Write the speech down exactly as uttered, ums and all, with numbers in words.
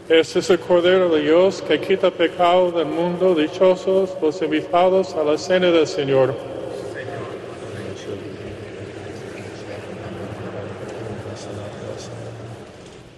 Este es el Cordero de Dios que quita el pecado del mundo. Dichosos los invitados a la cena del Señor.